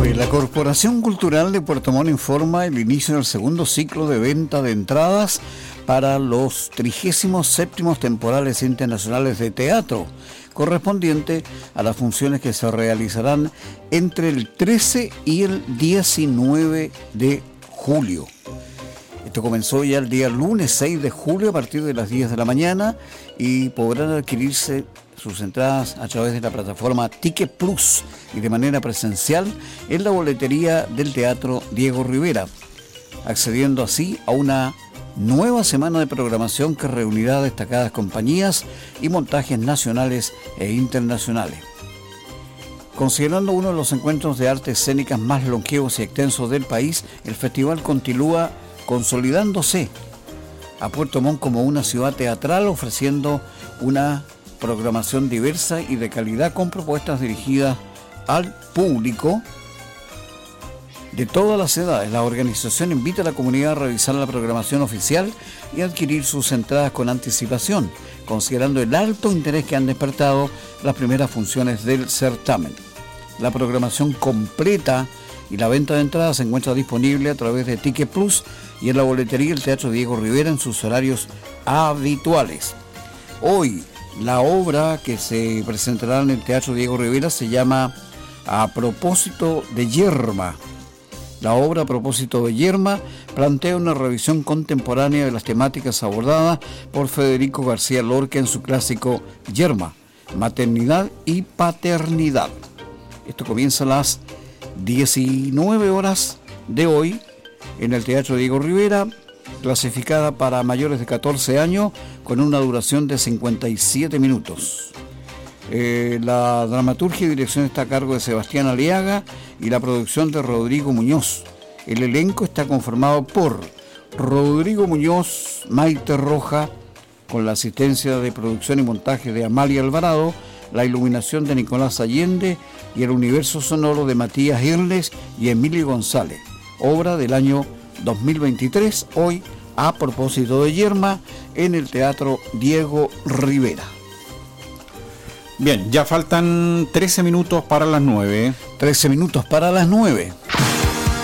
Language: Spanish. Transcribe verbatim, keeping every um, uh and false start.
nueve, la Corporación Cultural de Puerto Montt informa el inicio del segundo ciclo de venta de entradas para los trigésimos séptimos temporales internacionales de teatro, correspondiente a las funciones que se realizarán entre el trece y el diecinueve de julio. Esto comenzó ya el día lunes seis de julio a partir de las diez de la mañana y podrán adquirirse sus entradas a través de la plataforma Ticket Plus y de manera presencial en la boletería del Teatro Diego Rivera, accediendo así a una nueva semana de programación que reunirá destacadas compañías y montajes nacionales e internacionales. Considerando uno de los encuentros de artes escénicas más longevos y extensos del país, el festival continúa consolidándose a Puerto Montt como una ciudad teatral, ofreciendo una programación diversa y de calidad con propuestas dirigidas al público de todas las edades. La organización invita a la comunidad a revisar la programación oficial y adquirir sus entradas con anticipación, considerando el alto interés que han despertado las primeras funciones del certamen. La programación completa y la venta de entradas se encuentra disponible a través de Ticket Plus y en la boletería del Teatro Diego Rivera en sus horarios habituales. Hoy, la obra que se presentará en el Teatro Diego Rivera se llama A propósito de Yerma. La obra A propósito de Yerma plantea una revisión contemporánea de las temáticas abordadas por Federico García Lorca en su clásico Yerma, maternidad y paternidad. Esto comienza a las diecinueve horas de hoy en el Teatro Diego Rivera, clasificada para mayores de catorce años con una duración de cincuenta y siete minutos. Eh, la dramaturgia y dirección está a cargo de Sebastián Aliaga y la producción de Rodrigo Muñoz. El elenco está conformado por Rodrigo Muñoz, Maite Roja, con la asistencia de producción y montaje de Amalia Alvarado, la iluminación de Nicolás Allende y el universo sonoro de Matías Irles y Emilio González. Obra del año dos mil veintitrés, hoy A propósito de Yerma, en el Teatro Diego Rivera. Bien, ya faltan trece minutos para las nueve. trece minutos para las nueve.